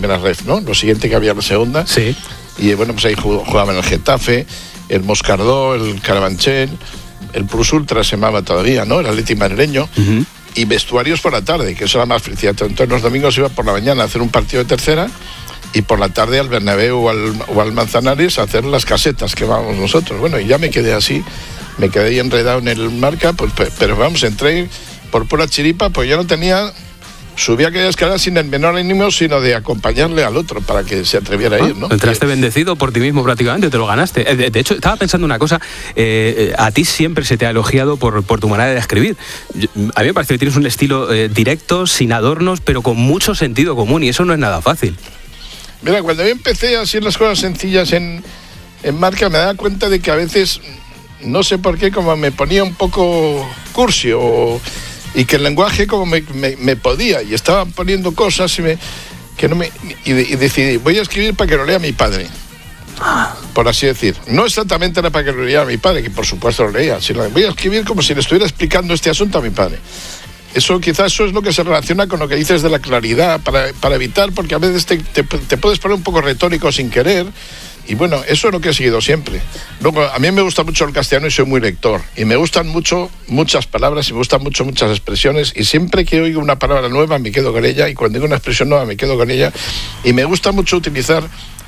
primera ref, ¿no? Lo siguiente que había en la segunda. Sí. Y bueno, pues ahí jugaban el Getafe, el Moscardó, el Carabanchel, el Plus Ultra se llamaba todavía, ¿no? El Atleti madrileño. Uh-huh. Y vestuarios por la tarde, que eso era más felicidad. Entonces los domingos iba por la mañana a hacer un partido de tercera y por la tarde al Bernabéu o al Manzanares a hacer las casetas que vamos nosotros. Bueno, y ya me quedé así, me quedé ahí enredado en el Marca, pues, pero vamos, entré por pura chiripa, pues yo no tenía... Subía aquella escalera sin el menor ánimo, sino de acompañarle al otro para que se atreviera a ir, ¿no? Entraste bendecido por ti mismo prácticamente, te lo ganaste. De hecho, estaba pensando una cosa, a ti siempre se te ha elogiado por tu manera de escribir. A mí me parece que tienes un estilo directo, sin adornos, pero con mucho sentido común, y eso no es nada fácil. Mira, cuando yo empecé a hacer las cosas sencillas en Marca, me daba cuenta de que a veces, no sé por qué, como me ponía un poco cursi y que el lenguaje como me podía, y estaba poniendo cosas y decidí, voy a escribir para que lo lea mi padre, por así decir. No exactamente era para que lo lea mi padre, que por supuesto lo leía, sino voy a escribir como si le estuviera explicando este asunto a mi padre. Quizás eso es lo que se relaciona con lo que dices de la claridad, para evitar, porque a veces te puedes poner un poco retórico sin querer. Y bueno, eso es lo que he seguido siempre. Luego, a mí me gusta mucho el castellano y soy muy lector. Y me gustan mucho muchas palabras y me gustan mucho muchas expresiones. Y siempre que oigo una palabra nueva me quedo con ella. Y cuando digo una expresión nueva me quedo con ella. Y me gusta mucho utilizar,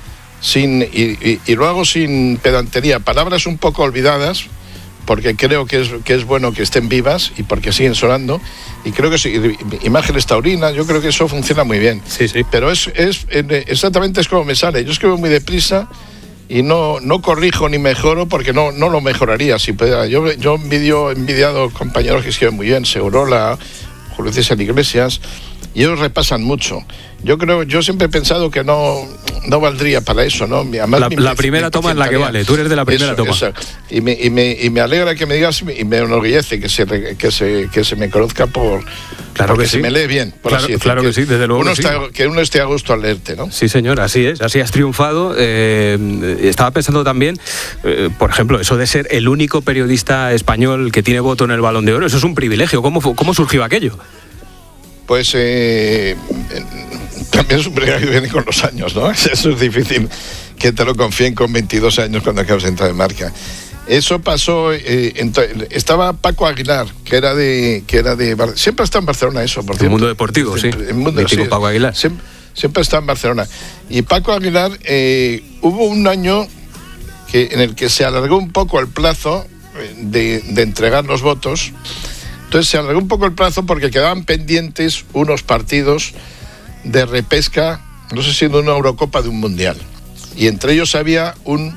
y lo hago sin pedantería, palabras un poco olvidadas, porque creo que es bueno que estén vivas y porque siguen sonando. Y creo que sí, imágenes taurinas, yo creo que eso funciona muy bien. Sí, sí. Pero exactamente es como me sale. Yo escribo muy deprisa y no corrijo ni mejoro, porque no lo mejoraría si pudiera. Yo he envidiado compañeros que escriben muy bien, Segurola, Julio César Iglesias, y ellos repasan mucho. Yo siempre he pensado que no valdría para eso, ¿no? Además, la primera toma es la que vale, tú eres de la primera toma. Y me alegra que me digas, y me enorgullece que se me conozca claro que se sí. Me lee bien, por así decir. Claro que sí, desde luego. Que uno esté a gusto al leerte, ¿no? Sí, señor, así es, así has triunfado. Estaba pensando también, por ejemplo, eso de ser el único periodista español que tiene voto en el Balón de Oro, eso es un privilegio. ¿Cómo surgió aquello? Pues también es un privilegio que viene con los años, ¿no? Eso es difícil que te lo confíen con 22 años cuando acabas de entrar en Marca. Eso pasó, estaba Paco Aguilar, que era de siempre está en Barcelona eso, por cierto. El Mundo Deportivo, sí. El Mundo, mítico, sí. Paco Aguilar. Siempre está en Barcelona. Y Paco Aguilar, hubo un año en el que se alargó un poco el plazo de entregar los votos. Entonces se alargó un poco el plazo porque quedaban pendientes unos partidos de repesca, no sé si de una Eurocopa, de un Mundial. Y entre ellos había un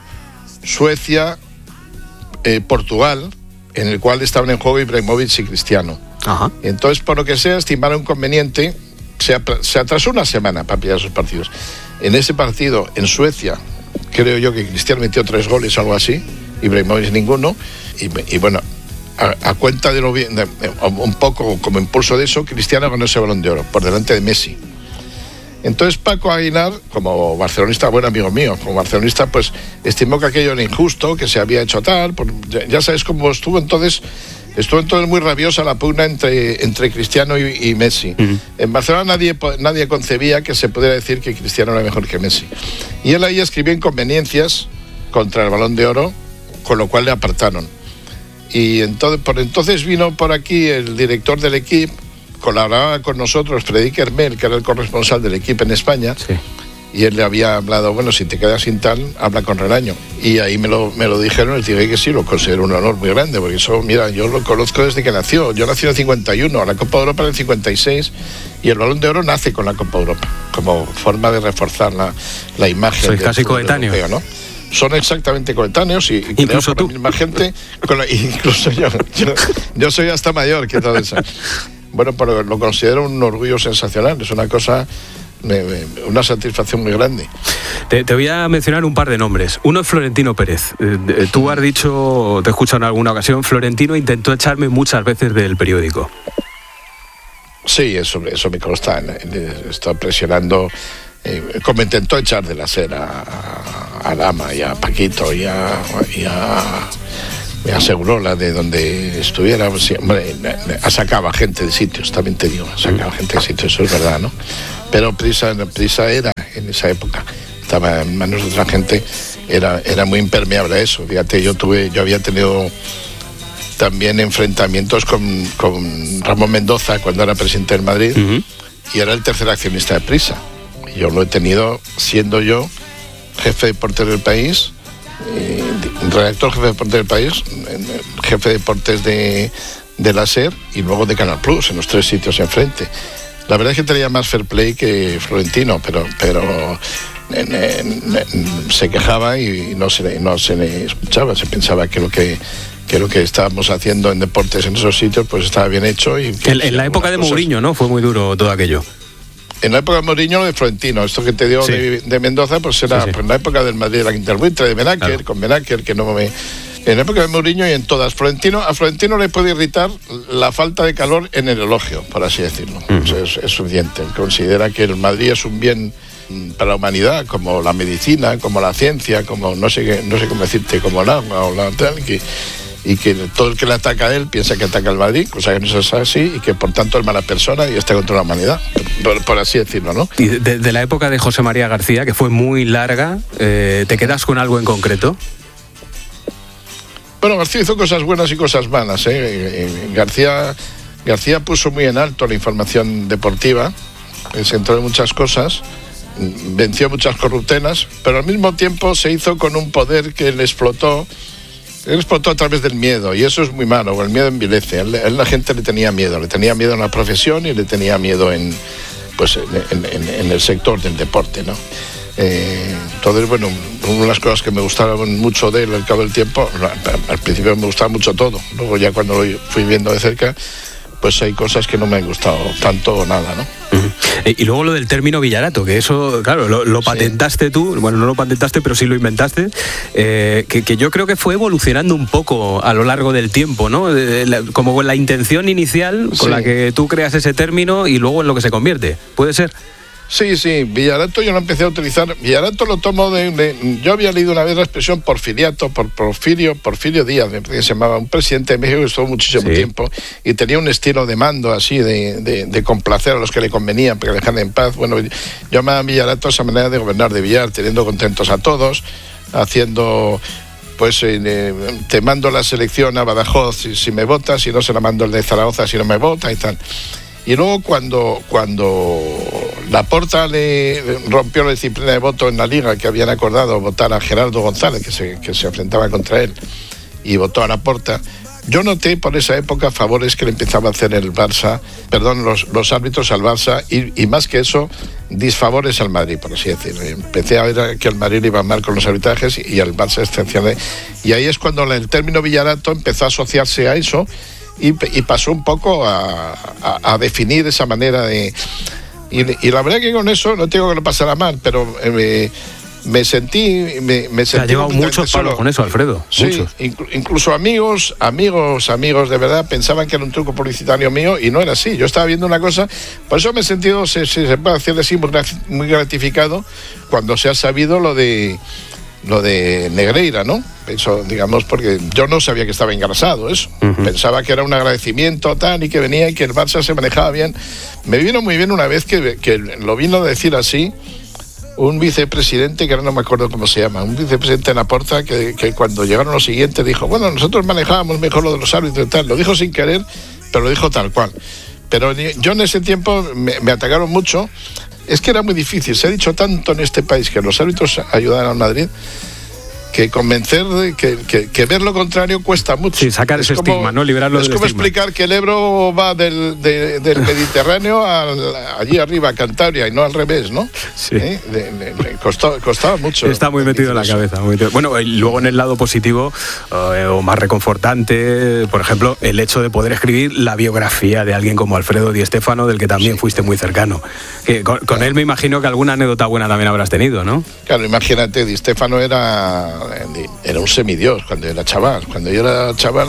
Suecia-Portugal, en el cual estaban en juego Ibrahimovic y Cristiano. Ajá. Entonces, por lo que sea, estimaron conveniente, se atrasó una semana para pillar esos partidos. En ese partido, en Suecia, creo yo que Cristiano metió 3 goles o algo así, Ibrahimovic ninguno, y bueno, a cuenta de un poco como impulso de eso, Cristiano ganó ese Balón de Oro por delante de Messi. Entonces Paco Aguilar, como barcelonista, buen amigo mío, como barcelonista, pues estimó que aquello era injusto, que se había hecho tal, ya sabes cómo estuvo entonces muy rabiosa la pugna entre Cristiano y Messi. Uh-huh. En Barcelona nadie concebía que se pudiera decir que Cristiano era mejor que Messi. Y él ahí escribió inconveniencias contra el Balón de Oro, con lo cual le apartaron. Y entonces vino por aquí el director del equipo, colaboraba con nosotros, Frederic Hermel, que era el corresponsal del equipo en España, sí. Y él le había hablado, bueno, si te quedas sin tal, habla con Relaño. Y ahí me lo dijeron, les dije que sí, lo considero un honor muy grande, porque eso, mira, yo lo conozco desde que nació. Yo nací en el 51, la Copa de Europa en el 56, y el Balón de Oro nace con la Copa de Europa, como forma de reforzar la imagen. Soy casi coetáneo, europeo, ¿no? Son exactamente coetáneos y incluso tú. La misma gente, incluso yo soy hasta mayor que todo eso. Bueno, pero lo considero un orgullo sensacional, es una cosa, una satisfacción muy grande. Te voy a mencionar un par de nombres. Uno es Florentino Pérez. Tú has dicho, te he escuchado en alguna ocasión, Florentino intentó echarme muchas veces del periódico. Sí, eso me consta. Está presionando, como intentó echar de la SER a Lama y a Paquito y a Segurola, de donde estuviera. Pues, hombre, sacaba gente de sitios, también te digo, sacaba gente de sitios, eso es verdad, ¿no? Pero Prisa era en esa época. Estaba en manos de otra gente, era muy impermeable a eso. Fíjate, yo había tenido también enfrentamientos con Ramón Mendoza cuando era presidente del Madrid, y era el tercer accionista de Prisa. Y yo lo he tenido siendo yo jefe de deportes del País, redactor jefe de deportes del País, jefe de deportes de la SER y luego de Canal Plus, en los 3 sitios enfrente. La verdad es que tenía más fair play que Florentino, pero se quejaba y no se le escuchaba. Se pensaba que lo que estábamos haciendo en deportes en esos sitios pues estaba bien hecho. Y en la época de Mourinho, ¿no? Fue muy duro todo aquello. En la época de Mourinho, de Florentino, esto que te digo de Mendoza, pues era Pues en la época del Madrid, la Interbuitre, de Benaker, claro. Con Benaker, que no me... En la época de Mourinho y en todas. A Florentino le puede irritar la falta de calor en el elogio, por así decirlo. Es suficiente. Él considera que el Madrid es un bien para la humanidad, como la medicina, como la ciencia, como no sé cómo decirte, como el agua o la tal, y que todo el que le ataca a él piensa que ataca al Madrid, cosa que no es así, y que por tanto es mala persona y está contra la humanidad, por así decirlo, ¿no? Y de la época de José María García, que fue muy larga, ¿te quedas con algo en concreto? Bueno, García hizo cosas buenas y cosas malas, García puso muy en alto la información deportiva, se entró en muchas cosas, venció muchas corruptelas, pero al mismo tiempo se hizo con un poder que le explotó. Él explotó a través del miedo, y eso es muy malo, el miedo envilece. La gente le tenía miedo en la profesión y le tenía miedo en el sector del deporte, ¿no? Entonces, bueno, una de las cosas que me gustaban mucho de él al cabo del tiempo, al principio me gustaba mucho todo, luego ya cuando lo fui viendo de cerca, pues hay cosas que no me han gustado tanto o nada, ¿no? Y luego lo del término Villarato, que eso, claro, lo patentaste tú, bueno, no lo patentaste, pero sí lo inventaste, que yo creo que fue evolucionando un poco a lo largo del tiempo, ¿no? Como con la intención inicial con la que tú creas ese término y luego en lo que se convierte, ¿puede ser? Sí, Villarato yo lo empecé a utilizar. Villarato lo tomo yo había leído una vez la expresión porfiriato, por Porfirio Díaz, que se llamaba, un presidente de México que estuvo muchísimo tiempo y tenía un estilo de mando así, de complacer a los que le convenían, para que dejaran en paz. Bueno, yo llamaba a Villarato esa manera de gobernar de Villar, teniendo contentos a todos, haciendo... Pues te mando la selección a Badajoz si me votas, y no se la mando el de Zaragoza si no me vota y tal. Y luego cuando Laporta le rompió la disciplina de voto en la Liga, que habían acordado votar a Gerardo González, que se enfrentaba contra él, y votó a Laporta, yo noté por esa época favores que le empezaba a hacer los árbitros al Barça, y más que eso, disfavores al Madrid, por así decirlo. Empecé a ver que al Madrid le iba mal con los arbitrajes y al Barça excepcionalmente. Y ahí es cuando el término Villarato empezó a asociarse a eso, y pasó un poco a definir esa manera de... Y la verdad que con eso no tengo que lo pasara mal, pero me sentí... Te ha llevado muchos palos con eso, Alfredo. Sí, muchos. Incluso amigos de verdad pensaban que era un truco publicitario mío, y no era así. Yo estaba viendo una cosa, por eso me he sentido, se puede decir así, muy gratificado cuando se ha sabido lo de Negreira, ¿no? Eso, digamos, porque yo no sabía que estaba engrasado eso. Pensaba que era un agradecimiento tal, y que venía y que el Barça se manejaba bien. Me vino muy bien una vez que lo vino a decir así un vicepresidente, que ahora no me acuerdo cómo se llama, un vicepresidente de Laporta, que cuando llegaron los siguientes dijo, bueno, nosotros manejábamos mejor lo de los árbitros y tal. Lo dijo sin querer, pero lo dijo tal cual. Pero yo en ese tiempo me atacaron mucho. Es que era muy difícil, se ha dicho tanto en este país que los árbitros ayudan al Madrid, que convencer que ver lo contrario cuesta mucho. Sí, sacar ese estigma, ¿no? Liberarlo del estigma. Es como explicar que el Ebro va del Mediterráneo allí arriba, a Cantabria, y no al revés, ¿no? Sí. Costaba mucho. Está muy metido en la cabeza. Bueno, y luego en el lado positivo, o más reconfortante, por ejemplo, el hecho de poder escribir la biografía de alguien como Alfredo Di Stéfano, del que también fuiste muy cercano. Que con él me imagino que alguna anécdota buena también habrás tenido, ¿no? Claro, imagínate, Di Stéfano era un semidios cuando era chaval. Cuando yo era chaval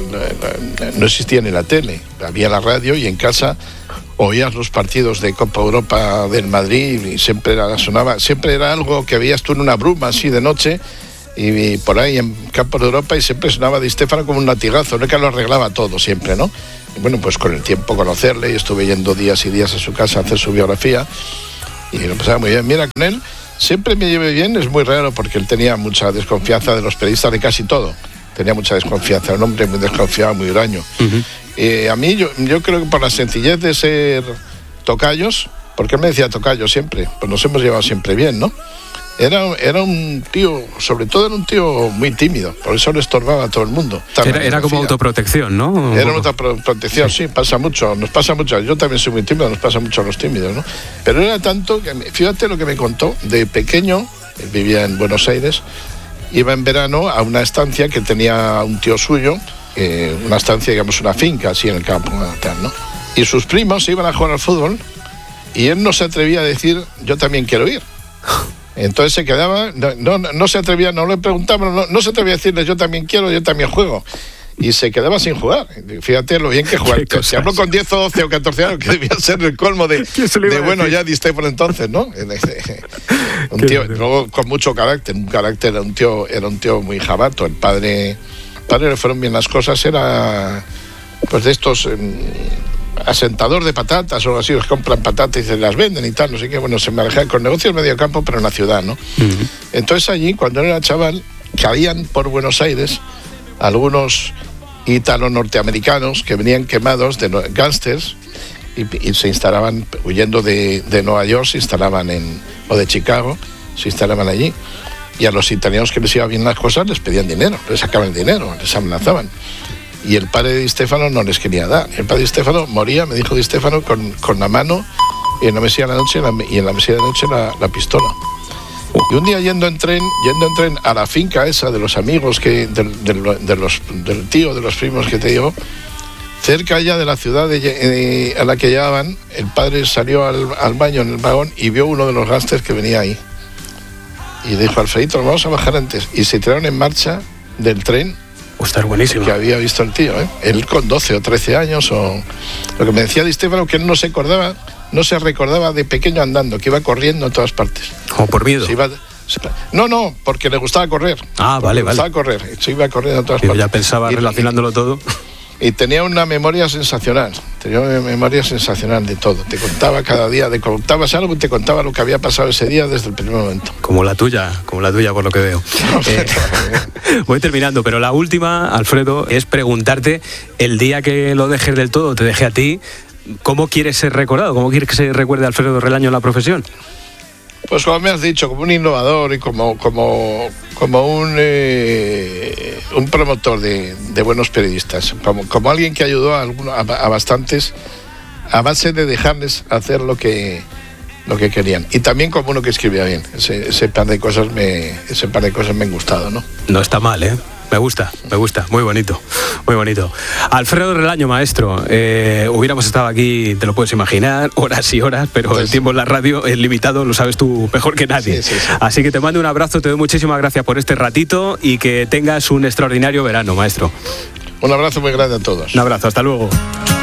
no existía ni la tele, había la radio, y en casa oías los partidos de Copa Europa del Madrid y siempre era algo que veías tú en una bruma así de noche, y por ahí en Campos de Europa, y siempre sonaba Di Stéfano como un latigazo, no, que lo arreglaba todo siempre, ¿no? Y bueno, pues con el tiempo conocerle, y estuve yendo días y días a su casa a hacer su biografía. Y lo pasaba muy bien. Mira, con él siempre me llevé bien, es muy raro porque él tenía mucha desconfianza de los periodistas de casi todo. Tenía mucha desconfianza, un hombre muy desconfiado, muy huraño. A mí, yo creo que por la sencillez de ser tocayos, porque él me decía tocayo siempre, pues nos hemos llevado siempre bien, ¿no? Era un tío, sobre todo era un tío muy tímido, por eso le estorbaba a todo el mundo. Era como autoprotección, ¿no? Era una autoprotección, sí, pasa mucho, nos pasa mucho. Yo también soy muy tímido, nos pasa mucho a los tímidos, ¿no? Pero era tanto que, fíjate lo que me contó, de pequeño, él vivía en Buenos Aires, iba en verano a una estancia que tenía un tío suyo, una estancia, digamos, una finca, así en el campo, tal, ¿no? Y sus primos se iban a jugar al fútbol y él no se atrevía a decir, yo también quiero ir. Entonces se quedaba, no se atrevía, no le preguntaban, no se atrevía a decirles yo también quiero, yo también juego. Y se quedaba sin jugar. Fíjate lo bien que jugaba. Se habló con 10 o 12 o 14 años, que debía ser el colmo de bueno, ya Di Stéfano entonces, ¿no? Un tío, luego con mucho carácter, era un tío muy jabato. El padre le fueron bien las cosas, era pues de estos... asentador de patatas o así, os compran patatas y se las venden y tal, no sé qué, bueno, se manejaban con negocios medio campo, pero en la ciudad, ¿no? Entonces allí, cuando era chaval, caían por Buenos Aires algunos ítalo-norteamericanos que venían quemados de gángsters y se instalaban, huyendo de Nueva York, se instalaban o de Chicago, se instalaban allí. Y a los italianos que les iban bien las cosas les pedían dinero, les sacaban el dinero, les amenazaban. Y el padre de Di Stéfano no les quería dar. El padre de Di Stéfano moría, me dijo Di Stéfano, con la mano y en la mesilla de la noche, y en la mesilla de la noche la pistola. Y un día yendo en tren a la finca esa de los amigos, del tío, de los primos que te digo, cerca ya de la ciudad a la que llegaban, el padre salió al baño en el vagón y vio uno de los gángsters que venía ahí. Y dijo, Alfredito, nos vamos a bajar antes. Y se tiraron en marcha del tren. Estar buenísimo. Que había visto el tío, ¿eh? Él con 12 o 13 años, o lo que me decía Di Stéfano, que él no se recordaba de pequeño andando, que iba corriendo a todas partes. ¿O por miedo? No, porque le gustaba correr. Vale. Le gustaba correr, se iba corriendo a todas Yo partes. ya pensaba relacionándolo todo. Y tenía una memoria sensacional, de todo. Te contaba cada día, te contabas algo y te contaba lo que había pasado ese día desde el primer momento. Como la tuya por lo que veo. Voy terminando, pero la última, Alfredo, es preguntarte, el día que lo dejes del todo, te dejé a ti, ¿cómo quieres ser recordado? ¿Cómo quieres que se recuerde a Alfredo Relaño en la profesión? Pues como me has dicho, como un innovador y como un promotor de buenos periodistas, como alguien que ayudó a bastantes a base de dejarles hacer lo que querían, y también como uno que escribía bien. Ese par de cosas me han gustado, ¿no? No está mal, ¿eh? Me gusta, muy bonito. Alfredo Relaño, maestro, hubiéramos estado aquí, te lo puedes imaginar, horas y horas, pero pues el tiempo en la radio es limitado, lo sabes tú mejor que nadie. Sí. Así que te mando un abrazo, te doy muchísimas gracias por este ratito y que tengas un extraordinario verano, maestro. Un abrazo muy grande a todos. Un abrazo, hasta luego.